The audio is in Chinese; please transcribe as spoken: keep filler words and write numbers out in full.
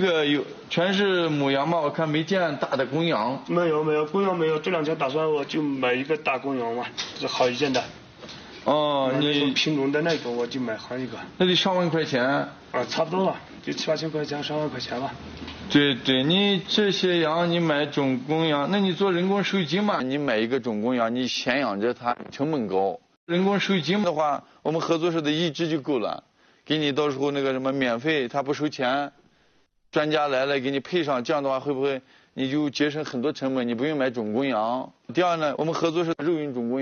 个有全是母羊吗？我看没见大的公羊。 没有没有，公羊没有。这两天打算我就买一个大公羊嘛，是好一点的。 哦，你品种的那种我就买好一个。 那得上万块钱。 啊，差不多吧，就七八千块钱，上万块钱吧。 对对，你这些羊你买种公羊，那你做人工受精嘛？你买一个种公羊，你先养着它，成本高。人工受精的话，我们合作社的一只就够了，给你到时候那个什么免费，他不收钱，专家来了给你配上，这样的话会不会你就节省很多成本？你不用买种公羊。第二呢，我们合作社肉用种公羊。